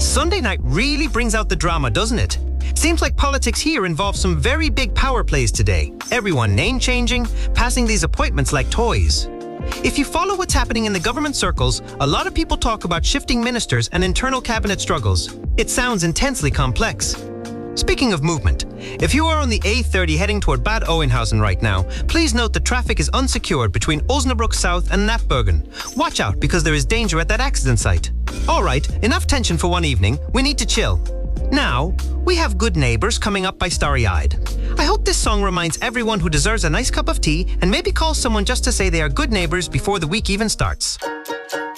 Sunday night really brings out the drama, doesn't it? Seems like politics here involves some very big power plays today. Everyone name-changing, passing these appointments like toys. If you follow what's happening in the government circles, a lot of people talk about shifting ministers and internal cabinet struggles. It sounds intensely complex. Speaking of movement, if you are on the A30 heading toward Bad Oeynhausen right now, please note the traffic is unsecured between Osnabrück South and Knappbergen. Watch out because there is danger at that accident site. Alright, enough tension for one evening, we need to chill. Now, we have Good Neighbors coming up by Starry Eyed. I hope this song reminds everyone who deserves a nice cup of tea and maybe calls someone just to say they are good neighbors before the week even starts.